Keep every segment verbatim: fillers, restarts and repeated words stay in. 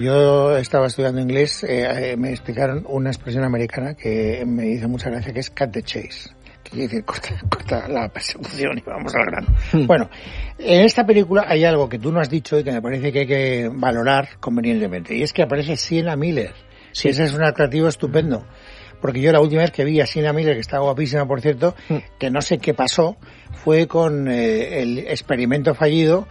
Yo estaba estudiando inglés, eh, me explicaron una expresión americana que me hizo mucha gracia, que es cut the chase. Que quiere decir, corta, corta la persecución y vamos al grano. Hmm. Bueno, en esta película hay algo que tú no has dicho y que me parece que hay que valorar convenientemente. Y es que aparece Sienna Miller. Sí. Ese es un atractivo estupendo. Porque yo la última vez que vi a Sienna Miller, que está guapísima, por cierto, que no sé qué pasó, fue con eh, el experimento fallido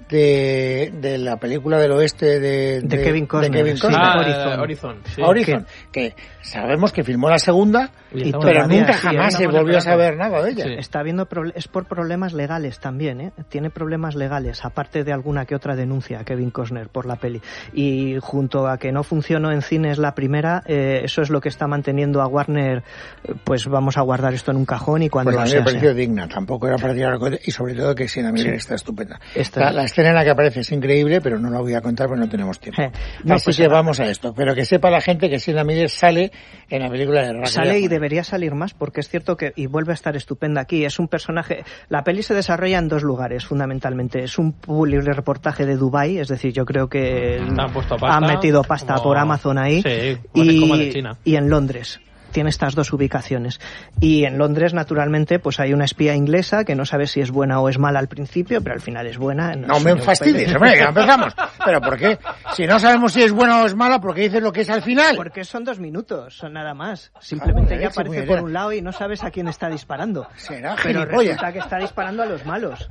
de, de la película del oeste de, de, de Kevin Costner. De Kevin Costner. Ah, Horizon. Horizon, sí. Horizon, que sabemos que filmó la segunda, y pero todavía, nunca sí, jamás se volvió a saber nada de ella. Sí. Está habiendo pro- es por problemas legales también, ¿eh? Tiene problemas legales, aparte de alguna que otra denuncia a Kevin Costner por la peli. Y junto a que no funcionó en cines la primera, eh, eso es lo que está manteniendo a Warner, pues vamos a guardar esto en un cajón y cuando pues a mí sea, me pareció sea. digna, tampoco era para tirar y sobre todo que Sienna Miller sí. está estupenda. Esta... La, la escena en la que aparece es increíble, pero no la voy a contar porque no tenemos tiempo. Eh, no, Así pues que vamos a esto, pero que sepa la gente que Sienna Miller sale en la película de Rack. Sale y debería salir más, porque es cierto que, y vuelve a estar estupenda aquí, es un personaje, la peli se desarrolla en dos lugares fundamentalmente, es un reportaje de Dubái, es decir, yo creo que han, puesto pasta, han metido pasta como... por Amazon ahí, sí, y, como de China. Y en Londres. Tiene estas dos ubicaciones. Y en Londres, naturalmente, pues hay una espía inglesa que no sabe si es buena o es mala al principio, pero al final es buena. No, no me fastidies, hombre, ya empezamos. ¿Pero por qué? Si no sabemos si es buena o es mala, ¿por qué dices lo que es al final? Porque son dos minutos, son nada más. Simplemente ella aparece por un lado y no sabes a quién está disparando. Será Pero gilipollas. resulta que está disparando a los malos.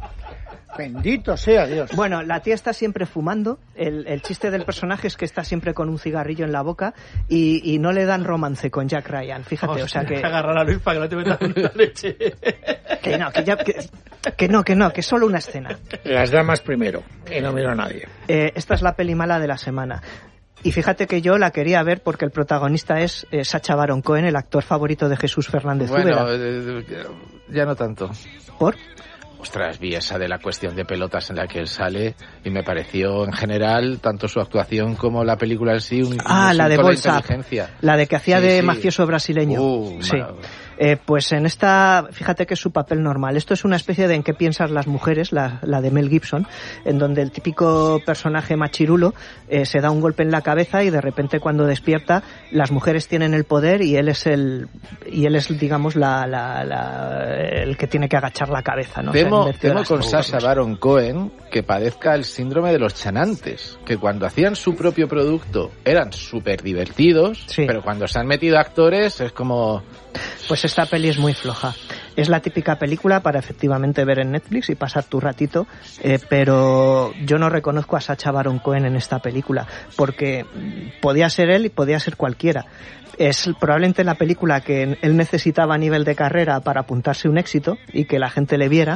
Bendito sea Dios. Bueno, la tía está siempre fumando. El, el chiste del personaje es que está siempre con un cigarrillo en la boca y, y no le dan romance con Jack Ryan. Fíjate, oh, o sea que... agarrar a Luis para que no te metas en la leche. Que no, que, ya, que, que no, que no, que solo una escena. Las damas primero, y no miro a nadie. Eh, esta es la peli mala de la semana. Y fíjate que yo la quería ver porque el protagonista es eh, Sacha Baron Cohen, el actor favorito de Jesús Fernández Bueno, Úbeda. Eh, ya no tanto. ¿Por? Ostras, vi esa de la cuestión de pelotas en la que él sale y me pareció en general tanto su actuación como la película en sí un Ah, un la de Bolsa, la de que hacía sí, de sí. mafioso brasileño. Uh, sí. Eh, pues en esta, fíjate que es su papel normal. Esto es una especie de En qué piensas las mujeres, la, la de Mel Gibson, en donde el típico personaje machirulo eh, se da un golpe en la cabeza y de repente cuando despierta las mujeres tienen el poder y él es el y él es digamos la, la, la el que tiene que agachar la cabeza, ¿no? Temo, o sea, temo con Sacha Baron Cohen que padezca el síndrome de los chanantes, que cuando hacían su propio producto eran súper divertidos, sí. pero cuando se han metido actores es como... Pues esta peli es muy floja. Es la típica película para efectivamente ver en Netflix y pasar tu ratito, eh, pero yo no reconozco a Sacha Baron Cohen en esta película, porque podía ser él y podía ser cualquiera. Es probablemente la película que él necesitaba a nivel de carrera para apuntarse un éxito y que la gente le viera,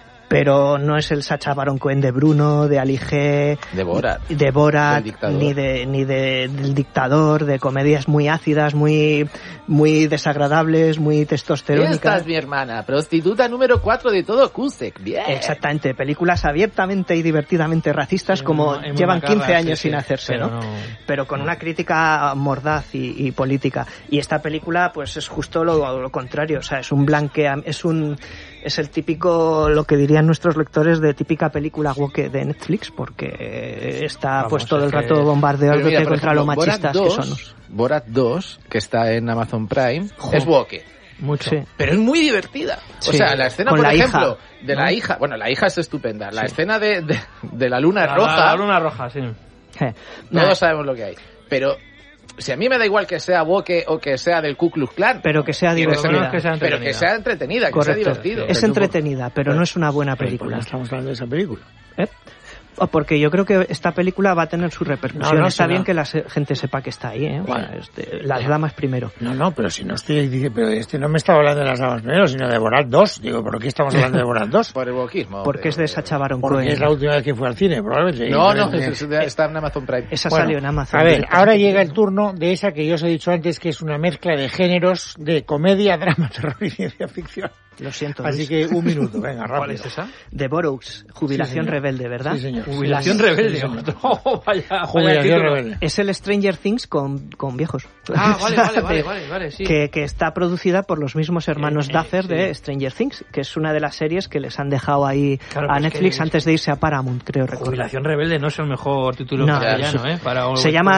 pero no es el Sacha Baron Cohen de Bruno, de Ali G, de Borat, de Borat ni de ni de del dictador, de comedias muy ácidas, muy muy desagradables, muy testosterónicas. Esta es mi hermana, prostituta número cuatro de todo Cusack. Bien. Exactamente, películas abiertamente y divertidamente racistas, sí, como muy, llevan macarra, quince años sí, sin sí, hacerse, pero ¿no? ¿no? Pero con una crítica mordaz y, y política. Y esta película, pues es justo lo, lo contrario, o sea, es un blanquea, es un es el típico, lo que dirían nuestros lectores, de típica película woke de Netflix, porque está Vamos, pues todo el rato que... bombardeándote contra ejemplo, lo machistas Borat dos, que somos. Borat dos, que está en Amazon Prime, jo. es woke. Mucho. Sí. Pero es muy divertida. Sí. O sea, la escena, Con por la ejemplo, hija, de ¿no? la hija, bueno, la hija es estupenda. La sí. escena de, de, de la luna la, roja. La, la luna roja, sí. Eh, todos nah. sabemos lo que hay. Pero si a mí me da igual que sea woke o que sea del Ku Klux Klan, pero que sea divertida, que sea pero que sea entretenida, Correcto. que sea divertido. Es entretenida, pero no es una buena película. ¿Por qué estamos hablando de esa película? ¿Eh? Porque yo creo que esta película va a tener su repercusión. No, no, está si bien no. que la gente sepa que está ahí, ¿eh? Bueno, este, las damas primero. No, no, pero si no estoy diciendo, pero este no me estaba hablando de las damas primero, sino de Borat dos. Digo, ¿por qué estamos hablando de Borat dos? Por el wokismo. Porque pero... es de Sacha Baron Cohen. Porque es la última vez que fue al cine, probablemente. No, no, es, es, está en Amazon Prime. Esa bueno, salió en Amazon. A ver, ahora llega el turno de esa que yo os he dicho antes, que es una mezcla de géneros de comedia, drama, terror y ciencia ficción. Lo siento. Así Luis. que un minuto, venga, rápido. ¿Cuál es esa? The Boroughs, Jubilación Sí, señor. Rebelde, ¿verdad? Sí, señor. Jubilación Sí, rebelde. sí, señor. Oh, vaya, vaya Jubilación título. rebelde. Es el Stranger Things con, con viejos. Ah, vale, vale, De- vale, vale, vale, sí. que, que está producida por los mismos hermanos Eh, eh, Duffer sí. de Stranger Things, que es una de las series que les han dejado ahí Claro, a pues Netflix que- antes de irse a Paramount, creo recordar. Jubilación rebelde no es el mejor título No, castellano, eso- ¿eh? Para Se llama